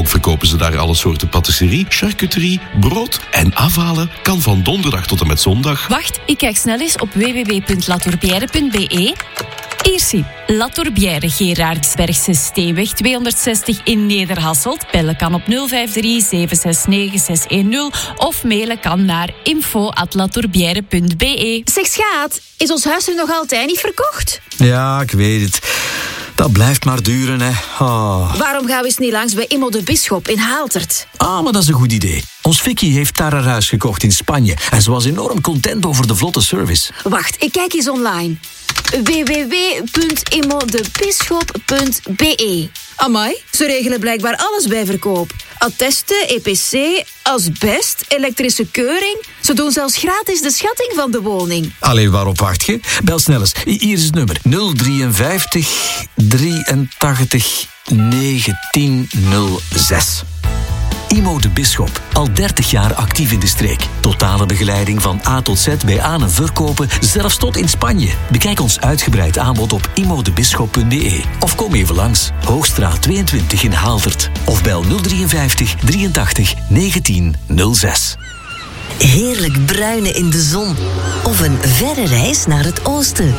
Ook verkopen ze daar alle soorten patisserie, charcuterie, brood en afhalen kan van donderdag tot en met zondag. Wacht, ik kijk snel eens op www.latourbière.be. Hier zie La Tourbière, Gerardsbergse Steenweg 260 in Nederhasselt. Bellen kan op 053-769-610 of mailen kan naar info@latourbière.be. Zeg schaat, is ons huis er nog altijd niet verkocht? Ja, ik weet het. Dat blijft maar duren, hè. Oh. Waarom gaan we eens niet langs bij Immo de Bisschop in Haaltert? Maar dat is een goed idee. Ons Vicky heeft daar haar huis gekocht in Spanje en ze was enorm content over de vlotte service. Wacht, ik kijk eens online. www.immodebisschop.be. Amai, ze regelen blijkbaar alles bij verkoop. Attesten, EPC, asbest, elektrische keuring. Ze doen zelfs gratis de schatting van de woning. Allee, waarop wacht je? Bel snel eens. Hier is het nummer. 053 83 1906. Immo de Bisschop, al 30 jaar actief in de streek. Totale begeleiding van A tot Z bij aan- en verkopen, zelfs tot in Spanje. Bekijk ons uitgebreid aanbod op immodebisschop.be. Of kom even langs, Hoogstraat 22 in Haaltert. Of bel 053 83 1906. Heerlijk bruinen in de zon. Of een verre reis naar het oosten.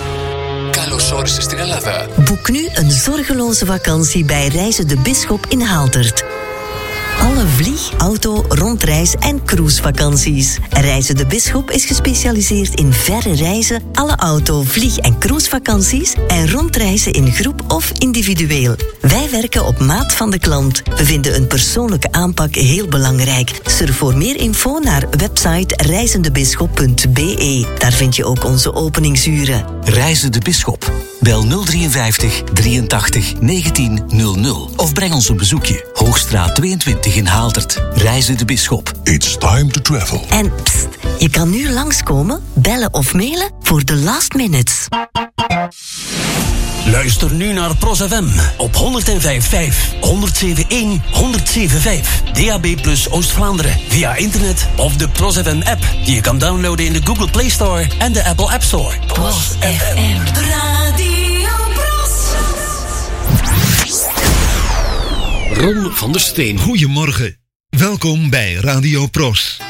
Boek nu een zorgeloze vakantie bij Reizen de Bisschop in Haaltert. Alle vlieg-, auto-, rondreis- en cruisevakanties. Reizen de Bisschop is gespecialiseerd in verre reizen, alle auto-, vlieg- en cruisevakanties en rondreizen in groep of individueel. Wij werken op maat van de klant. We vinden een persoonlijke aanpak heel belangrijk. Surf voor meer info naar website reizendebisschop.be. Daar vind je ook onze openingsuren. Reizen de Bisschop. Bel 053 83 1900 of breng ons een bezoekje. Hoogstraat 22 in Haaltert. Reizen de Bisschop. It's time to travel. En pst, je kan nu langskomen, bellen of mailen voor de last minutes. Luister nu naar Pros FM op 105.5, 107.1, 107.5. DAB+ Oost-Vlaanderen via internet of de Pros FM app die je kan downloaden in de Google Play Store en de Apple App Store. Pros FM. Radio Pros. Ron van der Steen. Goedemorgen. Welkom bij Radio Pros.